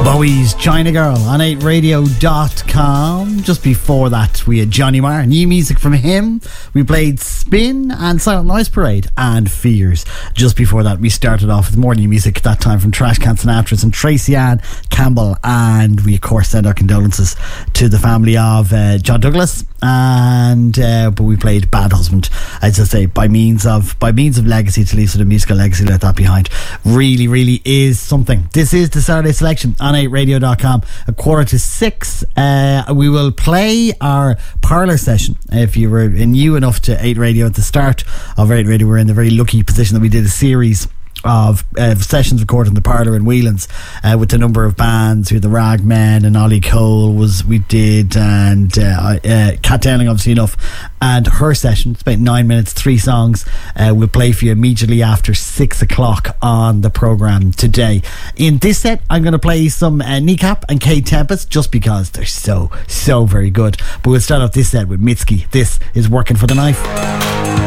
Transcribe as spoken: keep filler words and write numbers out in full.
Bowie's China Girl on eight radio dot com. Just before that, we had Johnny Marr, new music from him. We played Spin and Silent Noise Parade and Fears. Just before that, we started off with more new music, that time from Trash Can Sinatra's and Tracy Ann Campbell. And we, of course, send our condolences to the family of uh, John Douglas. And uh, but we played Bad Husband, as I say, by means of by means of legacy, to leave sort of musical legacy like that behind. Really, really is something. This is the Saturday Selection on eight radio dot com. A quarter to six, uh, we will play our parlour session. If you were new enough to eight Radio at the start of eight Radio, we're in the very lucky position that we did a series of uh, sessions recorded in the parlour in Whelan's uh, with a number of bands. We had the Ragmen and Ollie Cole was we did, and uh, uh, Kat Dowling, obviously enough, and her session. It's about nine minutes, three songs. Uh, we'll play for you immediately after six o'clock on the programme today. In this set, I'm going to play some uh, Kneecap and Kate Tempest, just because they're so so very good. But we'll start off this set with Mitski. This is Working for the Knife.